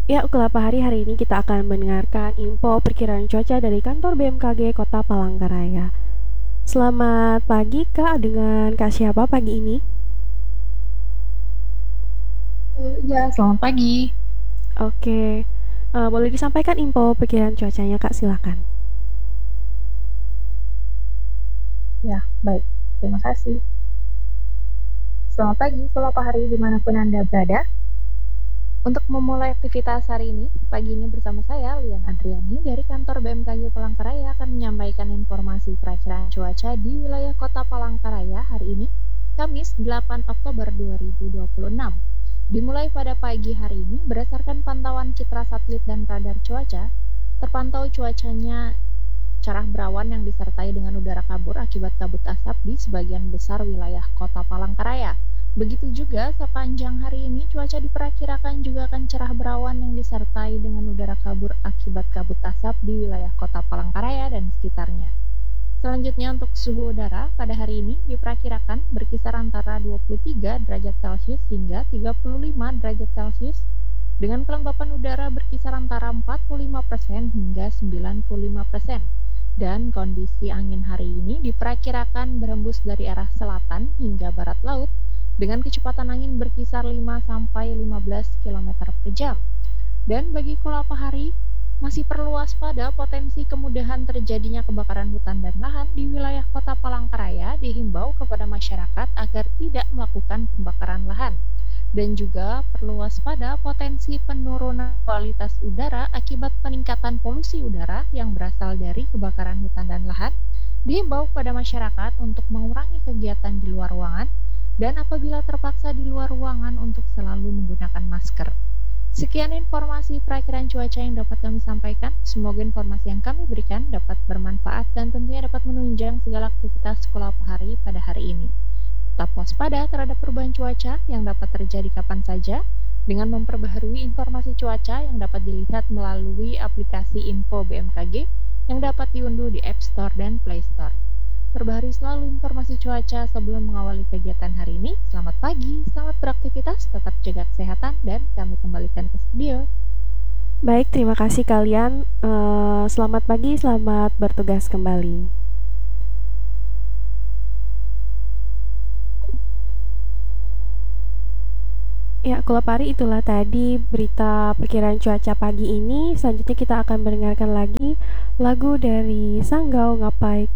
Ya, Kelapa hari ini kita akan mendengarkan info perkiraan cuaca dari kantor BMKG Kota Palangkaraya. Selamat pagi Kak, dengan Kak siapa pagi ini? Iya, selamat pagi. Oke, boleh disampaikan info perkiraan cuacanya Kak, silakan. Ya, baik. Terima kasih. Selamat pagi, selamat hari dimanapun Anda berada. Untuk memulai aktivitas hari ini, pagi ini bersama saya, Lian Adriani, dari kantor BMKG Palangkaraya akan menyampaikan informasi perakiraan cuaca di wilayah kota Palangkaraya hari ini, Kamis 8 Oktober 2026. Dimulai pada pagi hari ini, berdasarkan pantauan citra satelit dan radar cuaca, terpantau cuacanya cerah berawan yang disertai dengan udara kabur akibat kabut asap di sebagian besar wilayah kota Palangkaraya. Begitu juga sepanjang hari ini cuaca diperkirakan juga akan cerah berawan yang disertai dengan udara kabur akibat kabut asap di wilayah kota Palangkaraya dan sekitarnya. Selanjutnya untuk suhu udara pada hari ini diperkirakan berkisar antara 23 derajat Celcius hingga 35 derajat Celcius dengan kelembapan udara berkisar antara 45% hingga 95%. Dan kondisi angin hari ini diperkirakan berhembus dari arah selatan hingga barat laut dengan kecepatan angin berkisar 5 sampai 15 km per jam. Dan bagi Kulapahari, masih perlu waspada potensi kemudahan terjadinya kebakaran hutan dan lahan di wilayah kota Palangkaraya dihimbau kepada masyarakat agar tidak melakukan pembakaran lahan. Dan juga perlu waspada potensi penurunan kualitas udara akibat peningkatan polusi udara yang berasal dari kebakaran hutan dan lahan. Dihimbau pada masyarakat untuk mengurangi kegiatan di luar ruangan dan apabila terpaksa di luar ruangan untuk selalu menggunakan masker. Sekian informasi perakiraan cuaca yang dapat kami sampaikan. Semoga informasi yang kami berikan dapat bermanfaat dan tentunya dapat menunjang segala aktivitas sekolah hari pada hari ini. Tetap waspada terhadap perubahan cuaca yang dapat terjadi kapan saja dengan memperbaharui informasi cuaca yang dapat dilihat melalui aplikasi Info BMKG yang dapat diunduh di App Store dan Play Store. Perbaharui selalu informasi cuaca sebelum mengawali kegiatan hari ini. Selamat pagi, selamat beraktivitas, tetap jaga kesehatan, dan kami kembalikan ke studio. Baik, terima kasih kalian. Selamat pagi, selamat bertugas kembali. Ya, Kulapari itulah tadi berita perkiraan cuaca pagi ini. Selanjutnya kita akan mendengarkan lagi lagu dari Sanggau Ngapai